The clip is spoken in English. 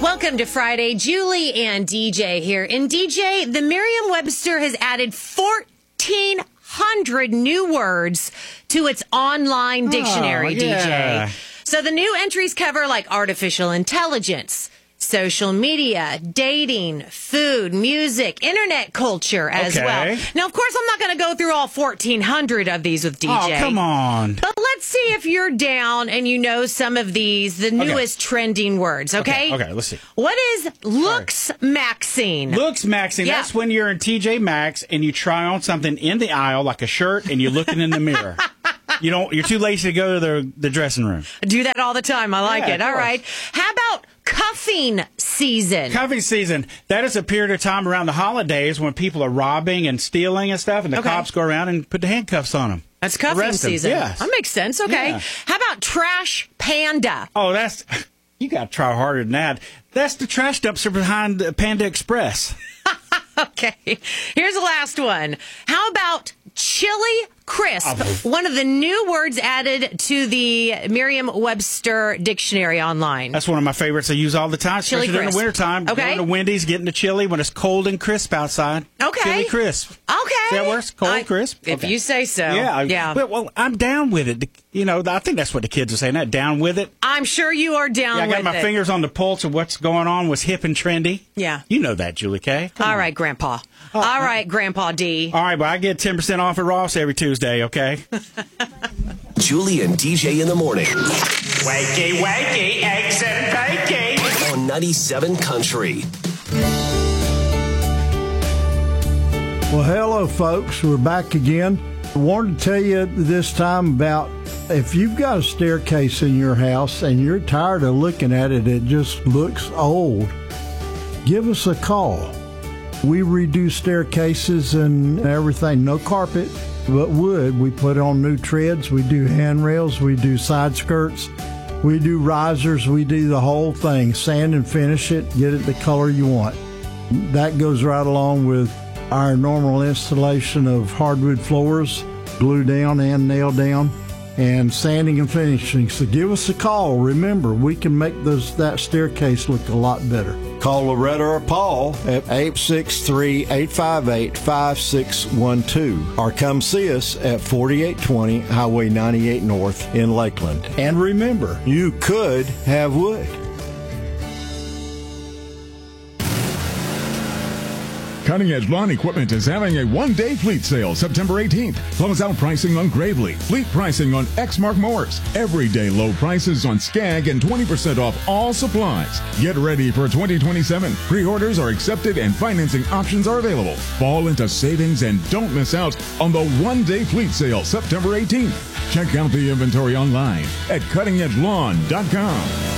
Welcome to Friday. Julie and DJ here. And DJ, the Merriam-Webster has added 1,400 new words to its online dictionary, DJ. So the new entries cover like artificial intelligence, social media, dating, food, music, internet culture as well. Now, of course, I'm not going to go through all 1,400 of these with DJ. Oh, come on. But let's see if you're down and you know some of these, the newest trending words, okay? Okay, let's see. What is looks maxing? Looks maxing. Yeah. That's when you're in TJ Maxx and you try on something in the aisle, like a shirt, and you're looking in the mirror. You're too lazy to go to the dressing room. I do that all the time. I like it. of All course. right. How about cuffing season? Cuffing season. That is a period of time around the holidays when people are robbing and stealing and stuff, and the cops go around and put the handcuffs on them. That's cuffing Arrest them. season. Yes. That makes sense. Okay. Yeah. How about trash panda? Oh, you got to try harder than that. That's the trash dumpster behind the Panda Express. Okay. Here's the last one. How about chili crisp? One of the new words added to the Merriam-Webster dictionary online. That's one of my favorites I use all the time, Chili especially during the crisp. wintertime. Okay. Going to Wendy's, getting the chili when it's cold and crisp outside. Okay. Chili crisp. Okay. See how it works? Cold, crisp? If Okay. you say so. Yeah. Well, I'm down with it. I think that's what the kids are saying, that down with it. I'm sure you are down I with got my it. fingers on the pulse of what's going on, what's hip and trendy. Yeah. You know that, Julie K. All right, Grandpa. All right, Grandpa D. All right, but I get 10% off at Ross every Tuesday, okay? Julie and DJ in the morning Wakey, wakey, eggs and bacon. on 97 Country. Well, hello, folks. We're back again. I wanted to tell you this time about if you've got a staircase in your house and you're tired of looking at it, it just looks old, give us a call. We redo staircases and everything. No carpet, but wood. We put on new treads. We do handrails. We do side skirts. We do risers. We do the whole thing. Sand and finish it. Get it the color you want. That goes right along with our normal installation of hardwood floors, glue down and nail down, and sanding and finishing. So give us a call. Remember, we can make that staircase look a lot better. Call Loretta or Paul at 863-858-5612 or come see us at 4820 Highway 98 North in Lakeland. And remember, you could have wood. Cutting Edge Lawn Equipment is having a one-day fleet sale September 18th. Close-out pricing on Gravely. Fleet pricing on Exmark mowers. Everyday low prices on Skag and 20% off all supplies. Get ready for 2027. Pre-orders are accepted and financing options are available. Fall into savings and don't miss out on the one-day fleet sale September 18th. Check out the inventory online at cuttingedgelawn.com.